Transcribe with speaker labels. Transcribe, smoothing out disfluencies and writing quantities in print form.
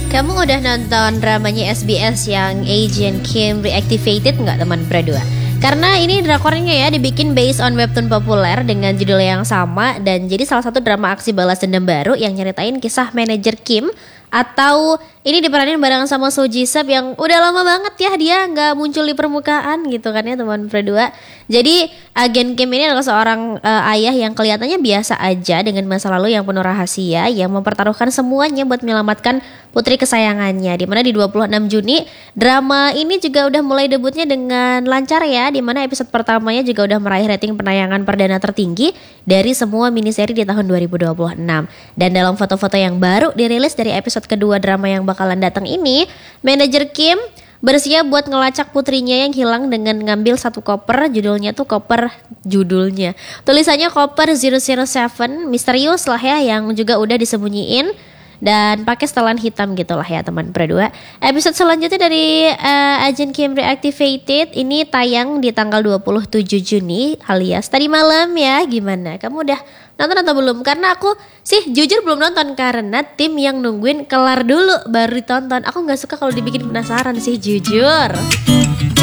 Speaker 1: Kamu udah nonton dramanya SBS yang Agent Kim Reactivated nggak teman berdua? Karena ini drakornya ya dibikin based on webtoon populer dengan judul yang sama dan jadi salah satu drama aksi balas dendam baru yang nyeritain kisah manajer Kim atau ini diperanin bareng sama Seo Ji Sub yang udah lama banget ya dia nggak muncul di permukaan gitu kan ya teman berdua. Jadi agen Kim ini adalah seorang ayah yang kelihatannya biasa aja dengan masa lalu yang penuh rahasia yang mempertaruhkan semuanya buat menyelamatkan putri kesayangannya. Dimana di 26 Juni drama ini juga udah mulai debutnya dengan lancar ya, dimana episode pertamanya juga udah meraih rating penayangan perdana tertinggi dari semua miniseri di tahun 2026. Dan dalam foto-foto yang baru dirilis dari episode kedua drama yang bakalan datang ini, manajer Kim bersiap buat ngelacak putrinya yang hilang dengan ngambil satu koper, tulisannya koper 007, misterius lah ya, yang juga udah disembunyiin dan pakai setelan hitam gitulah ya teman berdua. Episode selanjutnya dari Agent Kim Reactivated ini tayang di tanggal 27 Juni alias tadi malam ya. Gimana? Kamu udah nonton atau belum? Karena aku sih jujur belum nonton karena tim yang nungguin kelar dulu baru ditonton. Aku gak suka kalau dibikin penasaran sih jujur.